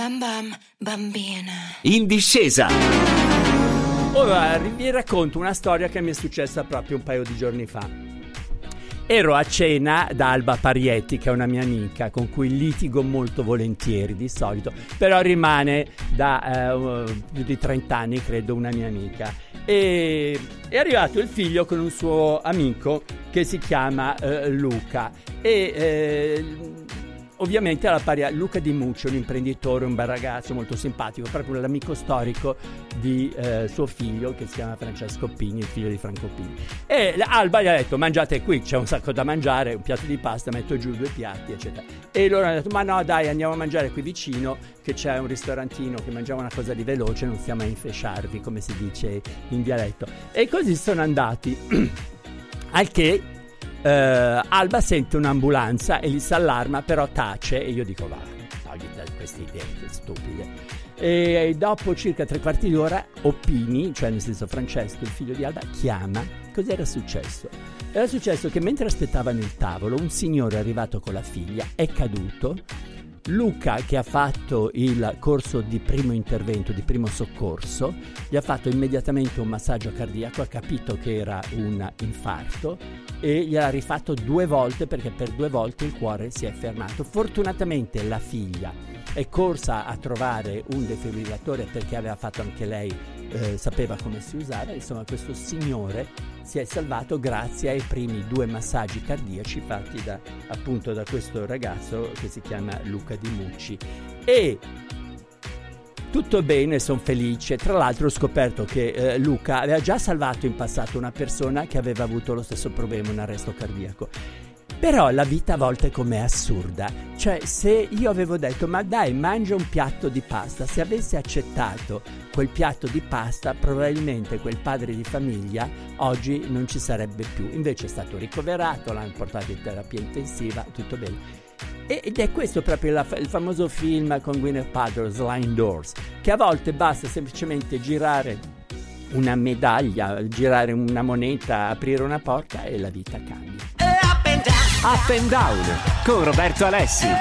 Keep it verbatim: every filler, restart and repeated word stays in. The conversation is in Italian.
Bam bam, bambina. In discesa. Ora vi racconto una storia che mi è successa proprio un paio di giorni fa. Ero a cena da Alba Parietti, che è una mia amica con cui litigo molto volentieri di solito, però rimane da eh, più di trenta anni, credo, una mia amica. E è arrivato il figlio con un suo amico che si chiama eh, Luca e eh, ovviamente alla pari Luca Di Mucci, un imprenditore, un bel ragazzo molto simpatico, proprio l'amico storico di eh, suo figlio, che si chiama Francesco Pini, il figlio di Franco Pini. E Alba gli ha detto: mangiate qui, c'è un sacco da mangiare, un piatto di pasta, metto giù due piatti, eccetera. E loro hanno detto: ma no, dai, andiamo a mangiare qui vicino, che c'è un ristorantino, che mangiamo una cosa di veloce, non stiamo a infesciarvi, come si dice in dialetto. E così sono andati. Al che Uh, Alba sente un'ambulanza e gli si allarma, però tace, e io dico: va, togli da queste idee stupide. E dopo circa tre quarti d'ora Opini, cioè nel senso Francesco, il figlio di Alba, chiama. Cos'era successo? Era successo che mentre aspettavano il tavolo un signore è arrivato con la figlia, è caduto. Luca, che ha fatto il corso di primo intervento, di primo soccorso, gli ha fatto immediatamente un massaggio cardiaco, ha capito che era un infarto e gliel'ha rifatto due volte, perché per due volte il cuore si è fermato. Fortunatamente la figlia è corsa a trovare un defibrillatore, perché aveva fatto anche lei, eh, sapeva come si usava. Insomma, questo signore si è salvato grazie ai primi due massaggi cardiaci fatti da, appunto, da questo ragazzo che si chiama Luca Di Mucci. E tutto bene, sono felice. Tra l'altro ho scoperto che eh, Luca aveva già salvato in passato una persona che aveva avuto lo stesso problema, un arresto cardiaco. Però la vita a volte è com'è assurda. Cioè, se io avevo detto: ma dai, mangia un piatto di pasta, se avesse accettato quel piatto di pasta, probabilmente quel padre di famiglia oggi non ci sarebbe più. Invece è stato ricoverato, l'hanno portato in terapia intensiva, tutto bene. Ed è questo proprio la, il famoso film con Gwyneth Paltrow, Sliding Doors, che a volte basta semplicemente girare una medaglia, girare una moneta, aprire una porta e la vita cambia. Up and Down con Roberto Alessi.